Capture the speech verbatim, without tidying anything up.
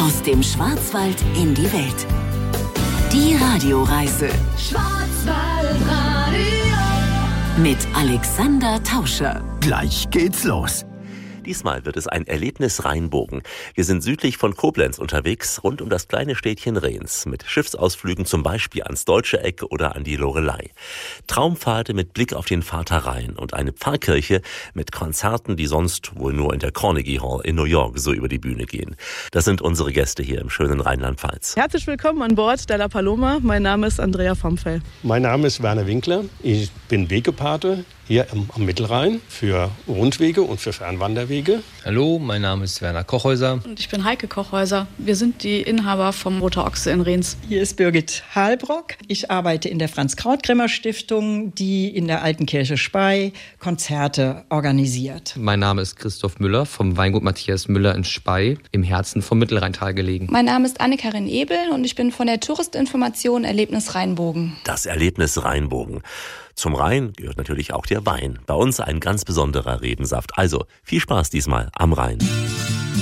Aus dem Schwarzwald in die Welt. Die Radioreise. Schwarzwaldradio. Mit Alexander Tauscher. Gleich geht's los. Diesmal wird es ein Erlebnis-Rheinbogen. Wir sind südlich von Koblenz unterwegs, rund um das kleine Städtchen Rehns, mit Schiffsausflügen zum Beispiel ans Deutsche Eck oder an die Loreley. Traumpfade mit Blick auf den Vater Rhein und eine Pfarrkirche mit Konzerten, die sonst wohl nur in der Carnegie Hall in New York so über die Bühne gehen. Das sind unsere Gäste hier im schönen Rheinland-Pfalz. Herzlich willkommen an Bord der La Paloma. Mein Name ist Andrea Vomfell. Mein Name ist Werner Winkler. Ich bin Wegepate hier am, am Mittelrhein für Rundwege und für Fernwanderwege. Hallo, mein Name ist Werner Kochhäuser. Und ich bin Heike Kochhäuser. Wir sind die Inhaber vom Roter Ochse in Rehns. Hier ist Birgit Halbrock. Ich arbeite in der Franz-Kraut-Krimmer-Stiftung, die in der Alten Kirche Spey Konzerte organisiert. Mein Name ist Christoph Müller vom Weingut Matthias Müller in Spey, im Herzen vom Mittelrheintal gelegen. Mein Name ist Anne-Karin Ebel und ich bin von der Touristinformation Erlebnis Rheinbogen. Das Erlebnis Rheinbogen. Zum Rhein gehört natürlich auch der Wein. Bei uns ein ganz besonderer Rebensaft. Also viel Spaß diesmal am Rhein.